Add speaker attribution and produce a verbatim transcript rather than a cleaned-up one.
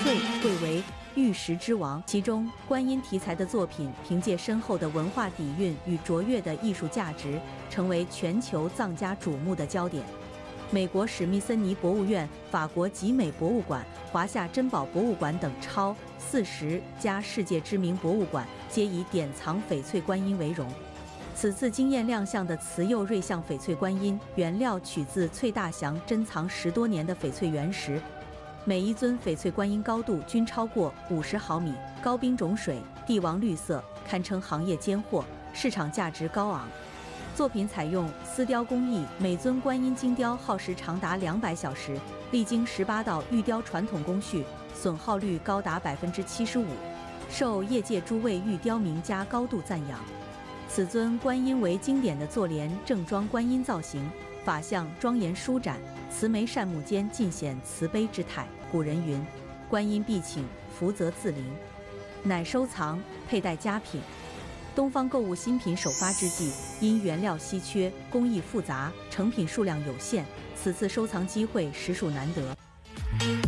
Speaker 1: 翠贵为玉石之王。其中，观音题材的作品凭借深厚的文化底蕴与卓越的艺术价值，成为全球藏家瞩目的焦点。美国史密森尼博物院、法国集美博物馆、华夏珍宝博物馆等超四十家世界知名博物馆皆以典藏翡翠观音为荣。此次惊艳亮相的慈釉瑞相翡翠观音，原料取自翠大祥珍藏十多年的翡翠原石，每一尊翡翠观音高度均超过五十毫米，高冰种水，帝王绿色，堪称行业尖货，市场价值高昂。作品采用丝雕工艺，每尊观音精雕耗时长达两百小时，历经十八道玉雕传统工序，损耗率高达百分之七十五，受业界诸位玉雕名家高度赞扬。此尊观音为经典的坐莲正装观音造型，法相庄严舒展，慈眉善目间尽显慈悲之态。古人云：“观音必请，福泽自临。”乃收藏佩戴佳品。东方购物新品首发之际，因原料稀缺、工艺复杂、成品数量有限，此次收藏机会实属难得。